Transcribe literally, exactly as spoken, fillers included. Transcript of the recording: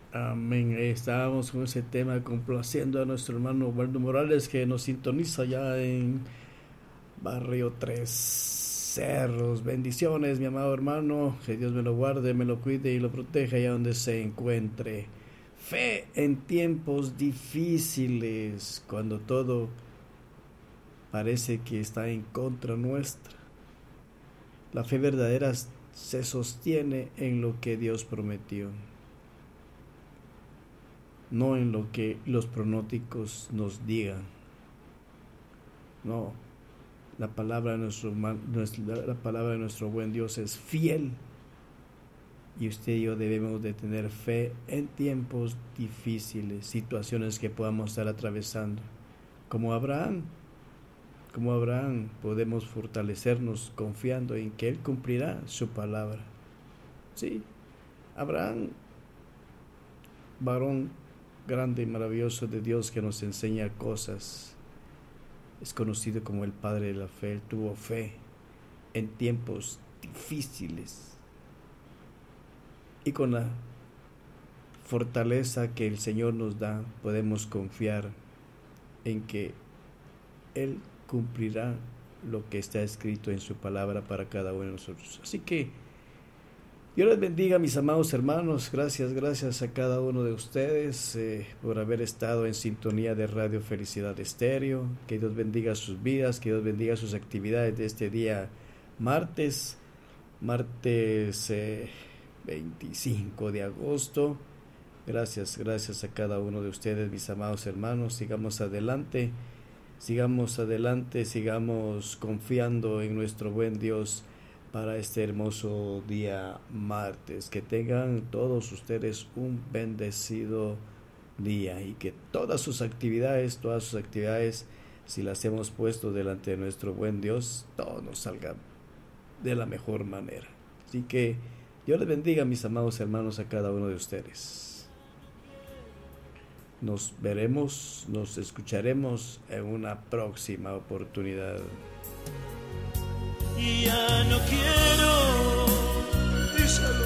Amén. Ahí estábamos con ese tema, complaciendo a nuestro hermano Waldo Morales, que nos sintoniza ya en Barrio Tres Cerros. Bendiciones, mi amado hermano. Que Dios me lo guarde, me lo cuide y lo proteja allá donde se encuentre. Fe en tiempos difíciles, cuando todo parece que está en contra nuestra. La fe verdadera se sostiene en lo que Dios prometió, no en lo que los pronósticos nos digan. No, la palabra de nuestro, la palabra de nuestro buen Dios es fiel, y usted y yo debemos de tener fe en tiempos difíciles, situaciones que podamos estar atravesando. Como Abraham, como Abraham podemos fortalecernos confiando en que Él cumplirá su palabra. Sí, Abraham, varón grande y maravilloso de Dios que nos enseña cosas, es conocido como el padre de la fe. Él tuvo fe en tiempos difíciles, y con la fortaleza que el Señor nos da podemos confiar en que Él cumplirá lo que está escrito en su palabra para cada uno de nosotros. Así que Dios les bendiga, mis amados hermanos. Gracias, gracias a cada uno de ustedes eh, por haber estado en sintonía de Radio Felicidad Estéreo. Que Dios bendiga sus vidas, que Dios bendiga sus actividades de este día martes, martes eh, veinticinco de agosto. Gracias, gracias a cada uno de ustedes, mis amados hermanos. Sigamos adelante, sigamos adelante, sigamos confiando en nuestro buen Dios para este hermoso día martes. Que tengan todos ustedes un bendecido día, y que todas sus actividades, todas sus actividades, si las hemos puesto delante de nuestro buen Dios, todo nos salga de la mejor manera. Así que Dios les bendiga, mis amados hermanos, a cada uno de ustedes. Nos veremos, nos escucharemos en una próxima oportunidad. Y ya no quiero, díselo.